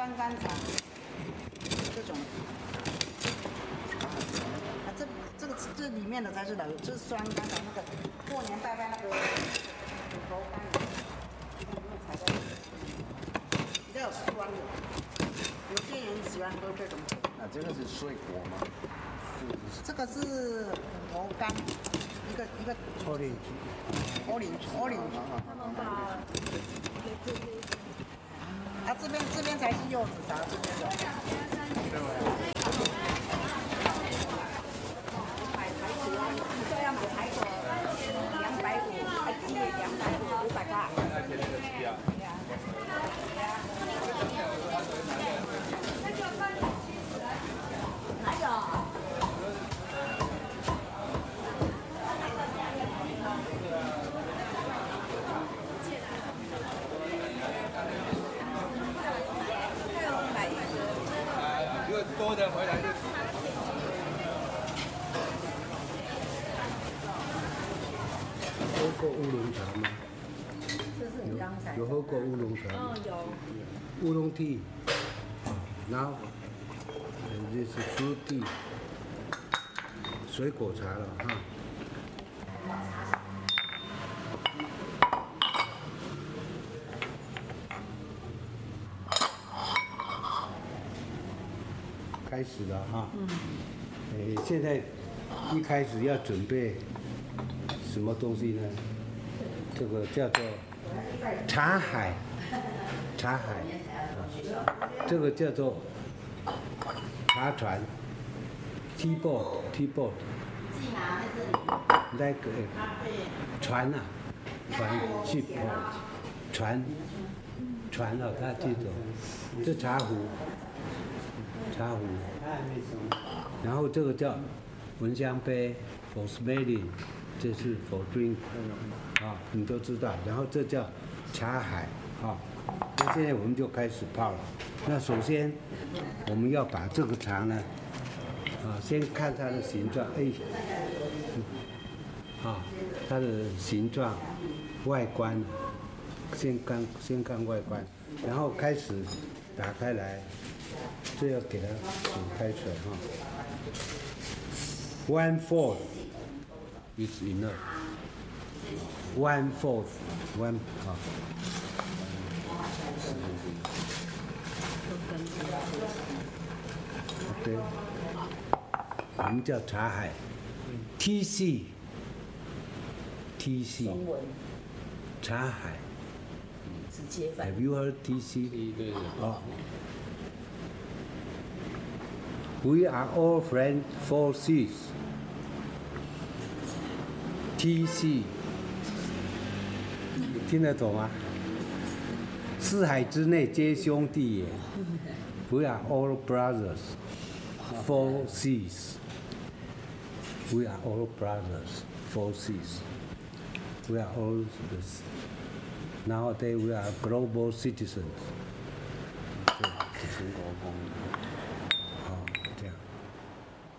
酸甘茶，这种。啊，这里面的才是老油，这是酸甘茶，那个过年拜拜那个头干的，里面才在，比较有酸的。有些人喜欢喝这种。 那这个是水果吗？ 这个是葡萄干，一个。orange。啊，这边才是柚子茶，这边的。买排骨啊，你说要买排骨250，鸡也250，500块。哪有？ 多的回来就。 喝过乌龙茶吗？ 这是你刚才有喝过乌龙茶吗？ 有。 乌龙 tea，然后这是 fruit tea， 水果茶了哈。开始了哈。现在一开始要准备什么东西呢？这个叫做茶海，这个叫做茶船 ，tea boat，那个船啊，ship boat，船了，它这种，这茶壶。然后这个叫蚊香杯 for smelling， 这是 for drink， 啊，你都知道。然后这叫茶海，啊，那现在我们就开始泡了。那首先我们要把这个茶呢，啊，先看它的形状，它的形状、外观，先看外观，然后开始打开来。这要给它煮开水哈。1/4 is enough. 1/4 啊。对，我们叫茶海 ，TC， 茶海。 直接翻。 Have you heard TC？ 对。 哦。We are all friends, 4 Cs. TC， 听得懂吗？四海之内皆兄弟也。We are all brothers, 4 Cs. We are all brothers, 4 Cs. We are all this. Nowadays we are global citizens. 全国公民。